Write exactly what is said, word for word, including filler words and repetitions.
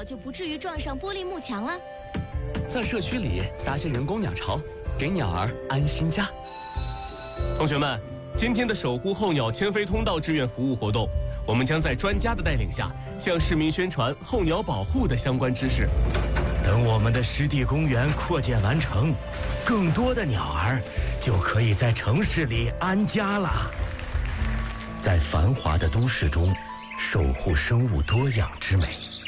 就不至于撞上玻璃幕墙了。 在社区里搭建人工鸟巢，给鸟儿安心家。 同学们，今天的守护候鸟迁飞通道志愿服务活动，我们将在专家的带领下，向市民宣传候鸟保护的相关知识。 等我们的湿地公园扩建完成，更多的鸟儿就可以在城市里安家了。在繁华的都市中，守护生物多样之美。